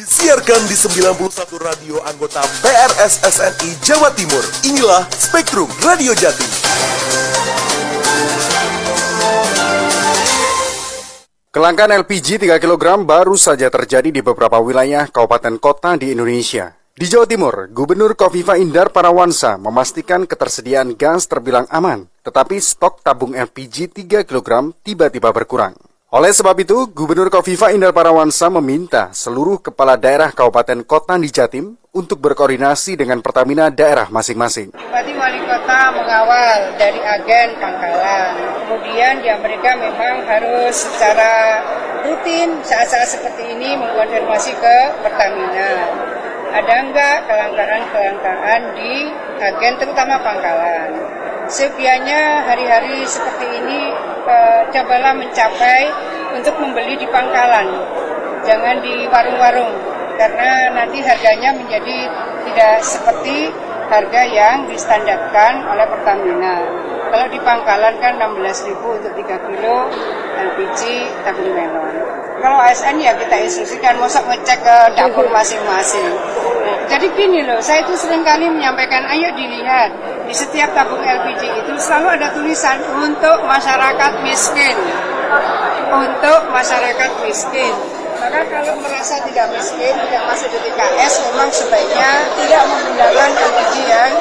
Disiarkan di 91 radio anggota PRSSNI Jawa Timur. Inilah Spektrum Radio Jatim. Kelangkaan LPG 3 kg baru saja terjadi di beberapa wilayah kabupaten kota di Indonesia. Di Jawa Timur, Gubernur Khofifah Indar Parawansa memastikan ketersediaan gas terbilang aman, tetapi stok tabung LPG 3 kg tiba-tiba berkurang. Oleh sebab itu, Gubernur Khofifah Indar Parawansa meminta seluruh kepala daerah kabupaten kota di Jatim untuk berkoordinasi dengan Pertamina daerah masing-masing. Bupati Wali Kota mengawal dari agen pangkalan. Kemudian mereka memang harus secara rutin saat-saat seperti ini mengkonfirmasi ke Pertamina. Ada enggak kelangkaan di agen terutama pangkalan. Sepianya hari-hari seperti ini cobalah mencapai untuk membeli di pangkalan, jangan di warung-warung, karena nanti harganya menjadi tidak seperti harga yang distandarkan oleh Pertamina. Kalau di pangkalan kan 16.000 untuk 3 kilo LPG tabung melon. Kalau ASN ya kita instruksikan, masa ngecek ke dapur masing-masing. Jadi gini loh, saya itu seringkali menyampaikan, ayo dilihat, di setiap tabung LPG itu selalu ada tulisan untuk masyarakat miskin. Untuk masyarakat miskin. Maka kalau merasa tidak miskin, tidak masuk di TKS, memang sebaiknya tidak menggunakan LPG yang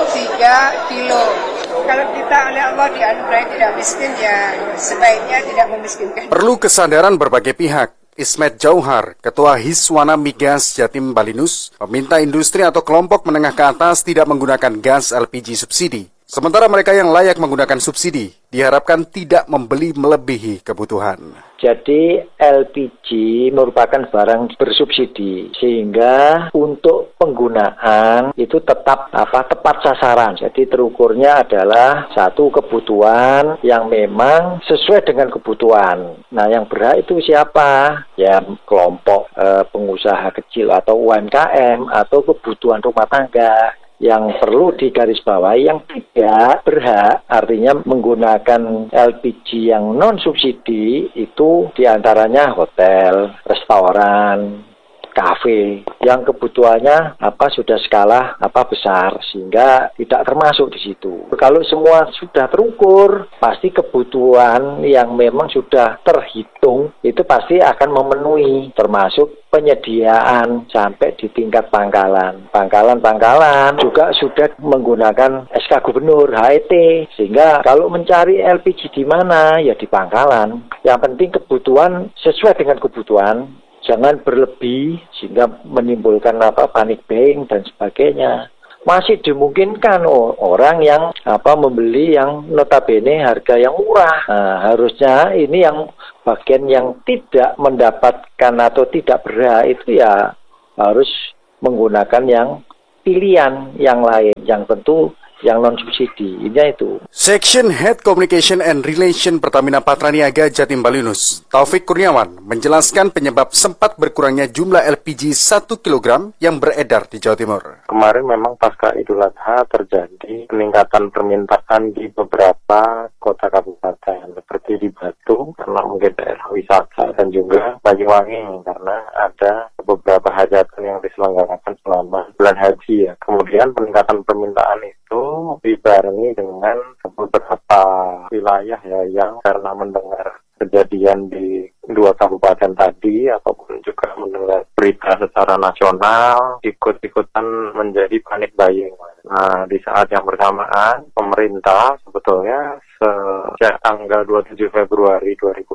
3 kilo. Kalau kita oleh Allah dianugerahi tidak miskin, ya sebaiknya tidak memiskinkan. Perlu kesadaran berbagai pihak. Ismet Jauhar, Ketua Hiswana Migas Jatim Balinus, meminta industri atau kelompok menengah ke atas tidak menggunakan gas LPG subsidi. Sementara mereka yang layak menggunakan subsidi diharapkan tidak membeli melebihi kebutuhan. Jadi LPG merupakan barang bersubsidi sehingga untuk penggunaan itu tetap tepat sasaran. Jadi terukurnya adalah satu kebutuhan yang memang sesuai dengan kebutuhan. Nah, yang berhak itu siapa? Ya kelompok pengusaha kecil atau UMKM atau kebutuhan rumah tangga. Yang perlu digarisbawahi yang tidak berhak, artinya menggunakan LPG yang non-subsidi itu diantaranya hotel, restoran, kafe, yang kebutuhannya sudah skala besar sehingga tidak termasuk di situ. Kalau semua sudah terukur, pasti kebutuhan yang memang sudah terhitung itu pasti akan memenuhi, termasuk penyediaan sampai di tingkat pangkalan. Pangkalan juga sudah menggunakan SK Gubernur HET, sehingga kalau mencari LPG di mana ya di pangkalan. Yang penting kebutuhan sesuai dengan kebutuhan. Jangan berlebih sehingga menimbulkan panic buying dan sebagainya. Masih dimungkinkan orang yang membeli yang notabene harga yang murah. Nah, harusnya ini yang bagian yang tidak mendapatkan atau tidak berhak itu ya harus menggunakan yang pilihan yang lain, yang tentu yang non-subsidi, ini itu. Section Head Communication and Relation Pertamina Patraniaga Jatim Balinus, Taufik Kurniawan, menjelaskan penyebab sempat berkurangnya jumlah LPG 1 kg yang beredar di Jawa Timur. Kemarin memang pasca Idul Adha terjadi peningkatan permintaan di beberapa kota kabupaten, seperti di Batu, karena mungkin daerah wisata, dan juga Banyuwangi, karena ada beberapa hajatan yang diselenggarakan selama bulan haji ya. Kemudian peningkatan permintaan itu dibarengi dengan beberapa wilayah ya yang karena mendengar kejadian di 2 kabupaten tadi ataupun juga mendengar berita secara nasional ikut-ikutan menjadi panic buying. Nah, di saat yang bersamaan pemerintah sebetulnya sejak tanggal 27 Februari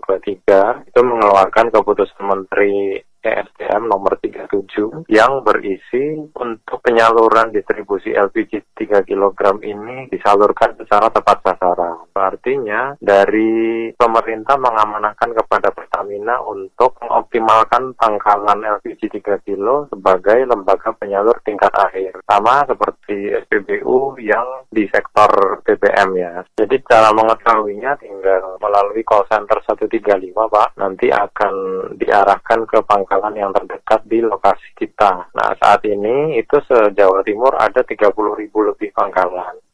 2023 itu mengeluarkan keputusan Menteri ESDM nomor 37 yang berisi untuk penyaluran distribusi LPG 3 kg ini disalurkan secara tepat sasaran. Artinya dari pemerintah mengamanahkan kepada Pertamina untuk mengoptimalkan pangkalan LPG 3 kg sebagai lembaga penyalur tingkat akhir. Sama seperti SPBU yang di sektor BBM ya. Jadi cara mengetahuinya tinggal melalui call center 135 Pak. Nanti akan diarahkan ke pangkalan yang terdekat di lokasi kita. Nah, saat ini itu se-Jawa Timur ada 30.000 lebih pangkalan.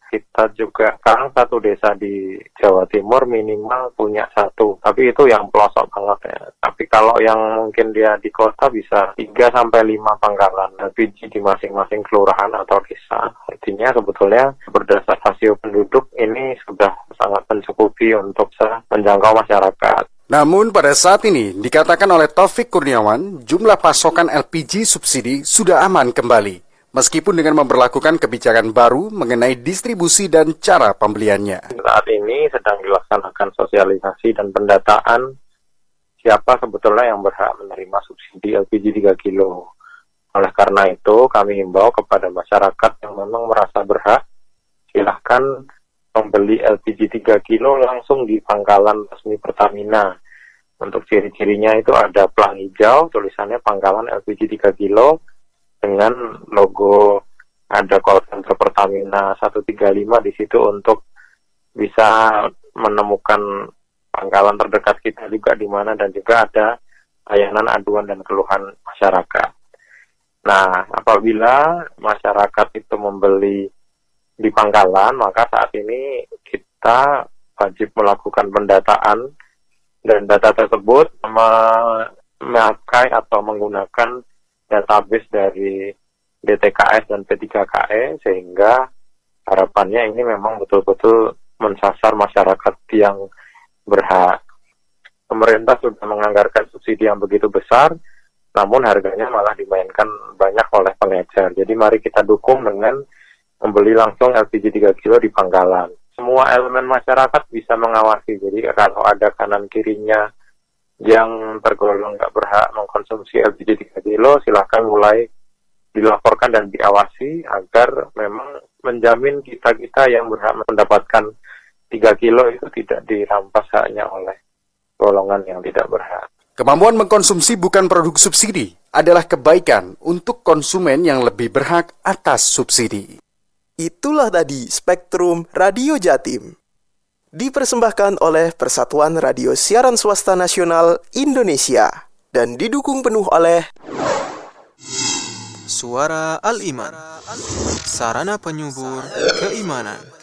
kita juga sekarang satu desa di Jawa Timur minimal punya satu, tapi itu yang pelosok banget ya. Tapi kalau yang mungkin dia di kota bisa 3-5 pangkalan LPG di masing-masing kelurahan atau desa. Artinya sebetulnya berdasar rasio penduduk ini sudah sangat mencukupi untuk menjangkau masyarakat. Namun pada saat ini dikatakan oleh Taufik Kurniawan, jumlah pasokan LPG subsidi sudah aman kembali. Meskipun dengan memberlakukan kebijakan baru mengenai distribusi dan cara pembeliannya. Saat ini sedang dilaksanakan sosialisasi dan pendataan siapa sebetulnya yang berhak menerima subsidi LPG 3 kilo. Oleh karena itu, kami himbau kepada masyarakat yang memang merasa berhak, silahkan membeli LPG 3 kilo langsung di pangkalan resmi Pertamina. Untuk ciri-cirinya itu ada pelang hijau, tulisannya pangkalan LPG 3 kilo, dengan logo ada call center Pertamina 135 di situ untuk bisa menemukan pangkalan terdekat kita juga di mana, dan juga ada layanan aduan dan keluhan masyarakat. Nah, apabila masyarakat itu membeli di pangkalan, maka saat ini kita wajib melakukan pendataan, dan data tersebut memakai atau menggunakan database dari DTKS dan P3KE, sehingga harapannya ini memang betul-betul mensasar masyarakat yang berhak. Pemerintah sudah menganggarkan subsidi yang begitu besar, namun harganya malah dimainkan banyak oleh pengecer. Jadi mari kita dukung dengan membeli langsung LPG 3 kilo di pangkalan. Semua elemen masyarakat bisa mengawasi, jadi kalau ada kanan kirinya yang tergolong nggak berhak mengkonsumsi LPG 3 kilo, silahkan mulai dilaporkan dan diawasi agar memang menjamin kita-kita yang berhak mendapatkan 3 kilo itu tidak dirampas haknya oleh golongan yang tidak berhak. Kemampuan mengkonsumsi bukan produk subsidi, adalah kebaikan untuk konsumen yang lebih berhak atas subsidi. Itulah tadi Spektrum Radio Jatim. Dipersembahkan oleh Persatuan Radio Siaran Swasta Nasional Indonesia dan didukung penuh oleh Suara Al-Iman, sarana penyubur keimanan.